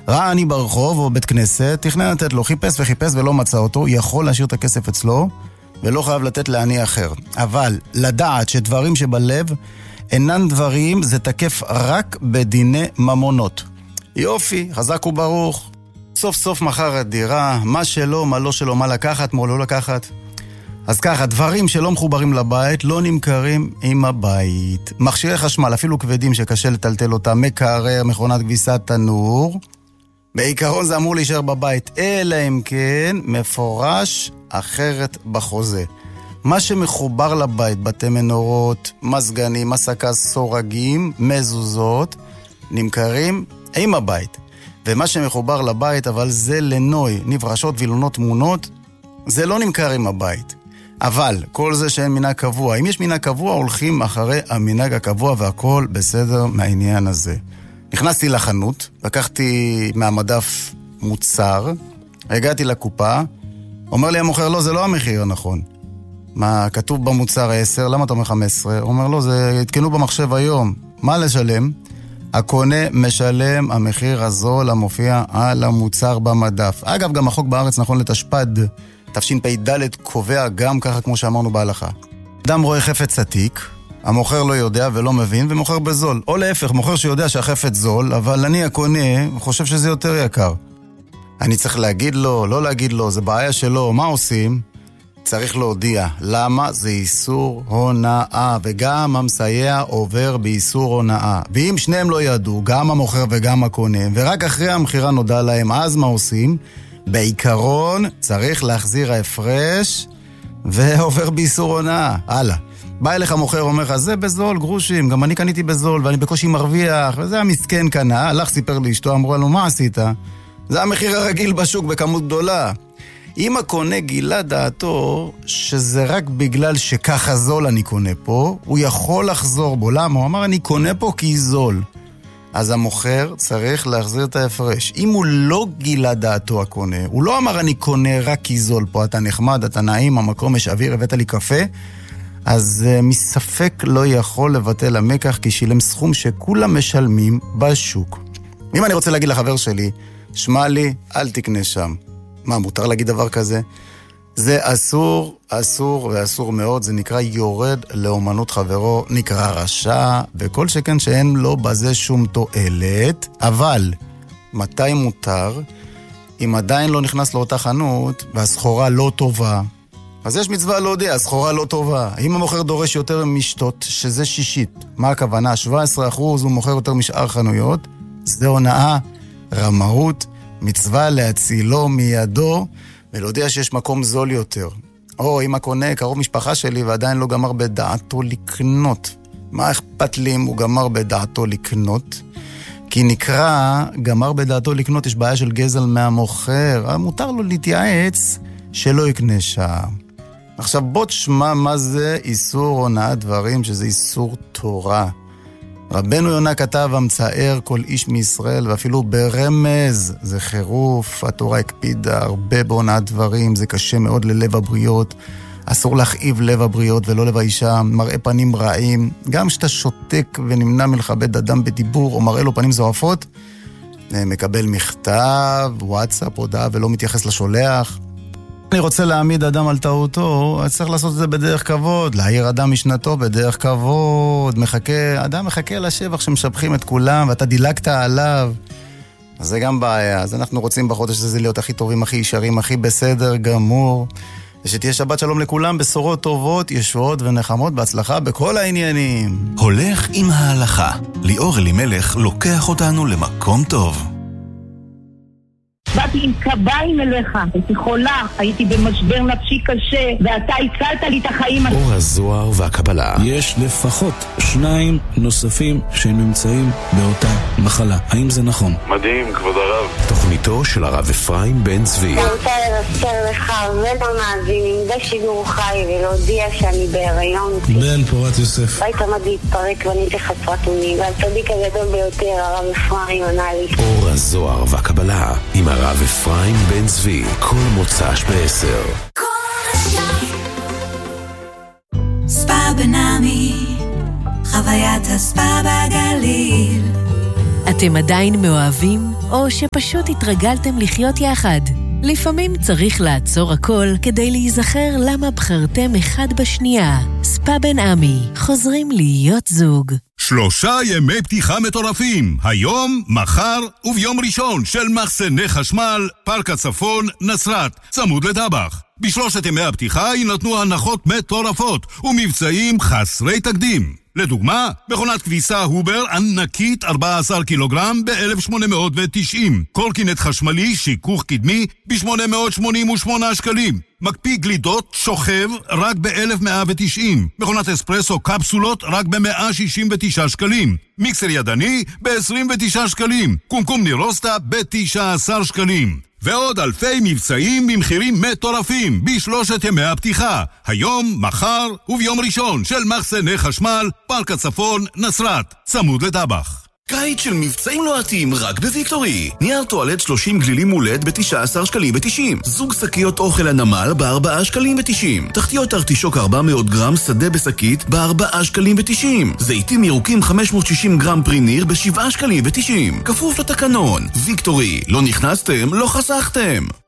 ראה אני ברחוב או בית כנסת, תכנן לתת לו, חיפש וחיפש ולא מצא אותו, יכול להשאיר את הכסף אצלו, ולא חייב לתת לעני אחר. אבל לדעת שדברים שבלב אינן דברים, זה תקף רק בדיני ממונות. יופי, חזק וברוך. סוף סוף מחר הדירה, מה שלא, מה לא שלא, מה לקחת, מה לא לקחת. אז ככה, דברים שלא מחוברים לבית לא נמכרים עם הבית. מכשירי חשמל, אפילו כבדים שקשה לטלטל אותם, מקרר, מכונת כביסה, תנור. בעיקרון זה אמור להישאר בבית, אלא אם כן מפורש אחרת בחוזה. מה שמחובר לבית, בתי מנורות, מזגנים, מסקה, סורגים, מזוזות, נמכרים עם הבית. ומה שמחובר לבית, אבל זה לנוי, נברשות וילונות תמונות, זה לא נמכר עם הבית. אבל כל זה שאין מנהג קבוע, אם יש מנהג קבוע, הולכים אחרי המנהג הקבוע והכל בסדר מהעניין הזה. נכנסתי לחנות, לקחתי מהמדף מוצר, הגעתי לקופה, אומר לי המוכר, לא, זה לא המחיר הנכון. מה, כתוב במוצר 10, למה אתה אומר 15? הוא אומר, לא, זה התקנו במחשב היום. מה לשלם? הקונה משלם המחיר הזול המופיע על המוצר במדף. אגב, גם החוק בארץ נכון לתשפ"ד, תשפ"ד קובע גם ככה כמו שאמרנו בהלכה. אדם רואה חפץ עתיק, המוכר לא יודע ולא מבין ומוכר בזול. או להפך, מוכר שיודע שהחפץ זול, אבל אני הקונה חושב שזה יותר יקר. אני צריך להגיד לו, לא להגיד לו, זה בעיה שלו. מה עושים? צריך להודיע. למה? זה איסור הונאה, וגם המסייע עובר באיסור הונאה. ואם שניהם לא ידעו, גם המוכר וגם הקונה, ורק אחרי המחירה נודע להם, אז מה עושים? בעיקרון צריך להחזיר ההפרש, ועובר באיסור הונאה. הלאה. בא אליך מוכר, אומר לך, זה בזול, גרושים, גם אני קניתי בזול, ואני בקושי מרוויח, וזה המסכן קנה, הלך סיפר לאשתו, אמרו לו, מה עשית? זה המחיר הרגיל בשוק בכמות גדולה. אם הקונה גילה דעתו שזה רק בגלל שככה זול אני קונה פה, הוא יכול לחזור בו. למה? הוא אמר, אני קונה פה כי זול. אז המוכר צריך להחזיר את ההפרש. אם הוא לא גילה דעתו הקונה, הוא לא אמר אני קונה רק כי זול פה, אתה נחמד, אתה נעים, המקום יש אוויר, הבאת לי קפה, אז מספק לא יכול לבטל המקח, כי שילם סכום שכולם משלמים בשוק. אם אני רוצה להגיד לחבר שלי, שמע לי, אל תקנה שם. מה, מותר להגיד דבר כזה? זה אסור, אסור ואסור מאוד, זה נקרא יורד לאומנות חברו, נקרא רשע, וכל שכן שאין לו בזה שום תועלת, אבל מתי מותר? אם עדיין לא נכנס לאותה חנות, והסחורה לא טובה, אז יש מצווה להודיע, הסחורה לא טובה. אם המוכר דורש יותר משתות, שזה שישית, מה הכוונה? 17% הוא מוכר יותר משאר חנויות, זה הונאה, רמאות, מצווה להצילו מידו, ולהודיע שיש מקום זול יותר. או אם הקונה קרוב משפחה שלי ועדיין לא גמר בדעתו לקנות. מה אכפת לי אם הוא גמר בדעתו לקנות? כי נקרא, גמר בדעתו לקנות, יש בעיה של גזל מהמוכר. מותר לו להתייעץ שלא יקנה שם. עכשיו בוא תשמע מה זה איסור הונאת דברים, שזה איסור תורה. רבנו יונה כתב, המצער כל איש מישראל, ואפילו ברמז, זה חירוף, התורה הקפידה הרבה בהונאת דברים, זה קשה מאוד ללב הבריות, אסור להכאיב לב הבריות ולא לב האישה, מראה פנים רעים, גם שאתה שותק ונמנע מלכבד אדם בדיבור, או מראה לו פנים זועפות, מקבל מכתב, וואטסאפ, הודעה ולא מתייחס לשולח. אני רוצה להעמיד אדם על טעותו, אז צריך לעשות את זה בדרך כבוד, להעיר אדם משנתו בדרך כבוד, אדם מחכה לשבח שמשבחים את כולם, ואתה דילגת עליו, אז זה גם בעיה. אז אנחנו רוצים בחודש הזה להיות הכי טובים, הכי ישרים, הכי בסדר גמור, ושתהיה שבת שלום לכולם, בשורות טובות, ישועות ונחמות, בהצלחה בכל העניינים. הולך עם ההלכה, ליאור אלימלך לוקח אותנו למקום טוב. באתי עם קביים אליך, הייתי חולה, הייתי במשבר נפשי קשה, ואתה הצלת לי את החיים. אור הזוהר והקבלה. יש לפחות 2 נוספים שנמצאים באותה מחלה. האם זה נכון? מדהים, כבוד הרב. תוכניתו של הרב אפרים בן צבי. אני רוצה לבשר לך ולמאזינים בשידור חי ולהודיע שאני בהיריון. בן פורת יוסף. בית עמד להתפרק ואני חסרת אונים, והצדיק הגדול ביותר, הרב אפרים ענה לי. אור הזוהר והקבלה עם הרב אפרים בן צבי, כל מוצ"ש ב-10. ספא בנעמי, חוויית הספא בגליל. אתם עדיין מאוהבים, או שפשוט התרגלתם לחיות יחד? לפעמים צריך לעצור הכל כדי להיזכר למה בחרתם אחד בשנייה. ספא בן עמי, חוזרים להיות זוג. 3 ימי פתיחה מטורפים, היום, מחר וביום ראשון של מחסני חשמל, פארק הצפון, נצרת, צמוד לדבח. ב3 ימי הפתיחה יינתנו הנחות מטורפות ומבצעים חסרי תקדים. לדוגמה, מכונת כביסה הובר ענקית 14 קילוגרם ב-1,890. קורקינט חשמלי שיכוך קדמי ב-888 שקלים. מקפיא גלידות שוכב רק ב-1,190. מכונת אספרסו קפסולות רק ב-169 שקלים. מיקסר ידני ב-29 שקלים. קומקום נירוסטה ב-19 שקלים. ועוד אלפי מבצעים במחירים מטורפים ב3 ימי הפתיחה, היום, מחר וביום ראשון של מחסני חשמל, פארק הצפון, נצרת, צמוד לדבח. קיץ של מבצעים לוהטים רק בוויקטורי. נייר טואלט 30 גלילים מולד ב-19 שקלים ב-90. זוג שקיות אוכל הנמל ב-4 שקלים ב-90. תחתיות ארטישוק 400 גרם שדה בשקית ב-4 שקלים ב-90. זיתים ירוקים 560 גרם פרי ניר ב-7 שקלים ב-90. כפוף לתקנון. ויקטורי, לא נכנסתם, לא חסכתם.